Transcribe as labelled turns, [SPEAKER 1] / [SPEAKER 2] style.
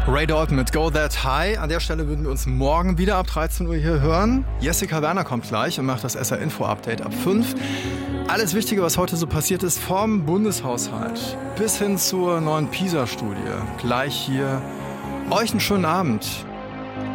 [SPEAKER 1] Ray Dalton mit Go That High. An der Stelle würden wir uns morgen wieder ab 13 Uhr hier hören. Jessica Werner kommt gleich und macht das SR-Info-Update ab 5. Alles Wichtige, was heute so passiert ist, vom Bundeshaushalt bis hin zur neuen PISA-Studie. Gleich hier. Euch einen schönen Abend.